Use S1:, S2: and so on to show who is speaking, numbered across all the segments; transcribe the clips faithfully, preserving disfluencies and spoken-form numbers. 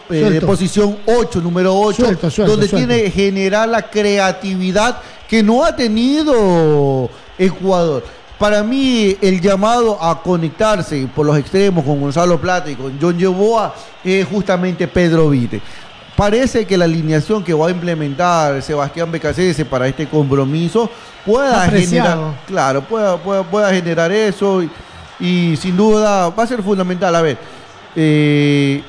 S1: eh, de posición ocho, número ocho,
S2: suelto, suelto,
S1: donde
S2: suelto.
S1: tiene que generar la creatividad que no ha tenido Ecuador. Para mí, el llamado a conectarse por los extremos con Gonzalo Plata y con John Yeboah es justamente Pedro Vite. Parece que la alineación que va a implementar Sebastián Becasese para este compromiso pueda
S2: Apreciado.
S1: generar, claro, pueda, pueda, pueda generar eso y, y sin duda va a ser fundamental. A ver, eh,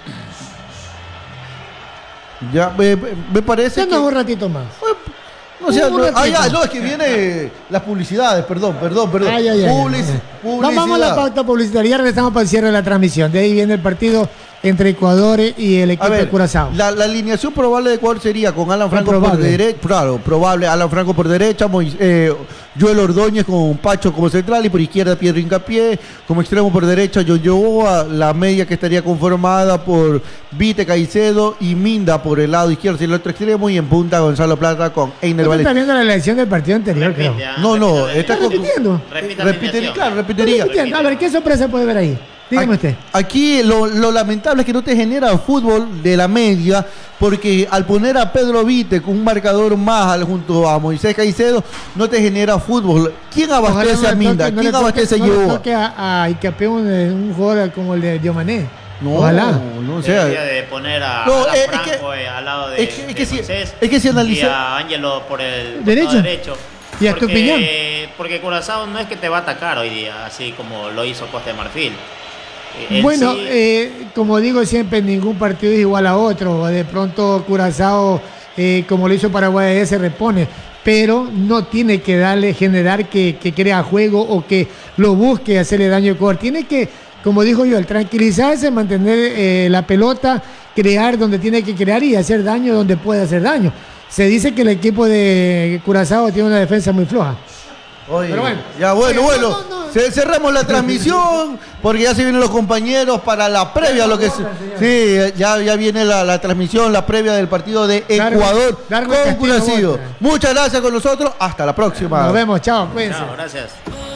S1: ya me, me parece
S2: Danos
S1: que
S2: un ratito más.
S1: no, sea,
S2: Un
S1: no,
S2: ratito.
S1: ah, ya, no, es que viene las publicidades, perdón, perdón, perdón.
S2: Ay, ay, ay,
S1: Publici-
S2: ay.
S1: publicidad.
S2: Nos vamos a la pauta publicitaria, regresamos para el cierre de la transmisión. De ahí viene el partido entre Ecuador y el equipo
S1: A ver,
S2: de Curazao.
S1: La, la alineación probable de Ecuador sería con Alan Franco por
S2: probable.
S1: derecha, claro, probable Alan Franco por derecha, Mois- eh, Joel Ordóñez con Pacho como central y por izquierda Piedro Hincapié, como extremo por derecha John Yeboah, la media que estaría conformada por Vite Caicedo y Minda por el lado izquierdo y el otro extremo y en punta Gonzalo Plata con Einer
S2: ¿Usted está
S1: Valencia.
S2: viendo la elección del partido anterior, creo?
S3: Repite, ah,
S1: No, no,
S3: repite,
S1: está
S2: ¿Está
S1: con-
S2: repitiendo?
S3: repita
S1: Repitería,
S3: alineación.
S1: claro, repetiría.
S2: Repitiendo. A ver, ¿qué sorpresa puede ver ahí? Dígame usted.
S1: Aquí lo, lo lamentable es que no te genera fútbol de la media, porque al poner a Pedro Vite con un marcador más al- junto a Moisés Caicedo, no te genera fútbol. ¿Quién abastece
S2: Ojalá
S1: a
S2: no le
S1: Minda?
S2: toque- no
S1: ¿Quién
S2: le toque-
S1: abastece a
S2: no le
S1: Yeboah?
S2: toque a, a Hincapié un, un jugador como el de Diomané.
S1: No,
S2: Ojalá.
S1: no, o sea,
S3: Debería de poner a
S1: No,
S3: Alan
S1: eh, es
S3: Franco
S1: que-
S3: eh, al lado de,
S1: es que- es
S3: de
S1: que si-
S3: Moisés
S1: es que si
S3: y
S1: analiza-
S3: a Ángelo por el
S2: ¿Derecho?
S3: costado derecho.
S2: Y a Estupiñán.
S3: Porque, porque Curazao no es que te va a atacar hoy día, así como lo hizo Costa de Marfil. Eh, él
S2: Bueno,
S3: sí-
S2: eh, como digo siempre, ningún partido es igual a otro. De pronto Curazao, eh, como lo hizo Paraguay, se repone. Pero no tiene que darle, generar que, que crea juego o que lo busque hacerle daño a Ecuador. Tiene que, como dijo yo, el tranquilizarse, mantener eh, la pelota, crear donde tiene que crear y hacer daño donde puede hacer daño. Se dice que el equipo de Curazao tiene una defensa muy floja.
S1: Oye,
S2: Pero bueno.
S1: ya bueno,
S2: Oye,
S1: bueno,
S2: no, no, no.
S1: Ce- cerramos la transmisión porque ya se vienen los compañeros para la previa, lo que se- sí, ya, ya viene la, la transmisión, la previa del partido de
S2: Largo-
S1: Ecuador
S2: largo
S1: con
S2: castigo,
S1: Curazao.
S2: Borja.
S1: Muchas gracias con nosotros, hasta la próxima.
S2: Nos vemos, chao, cuídense.
S3: Chao, gracias.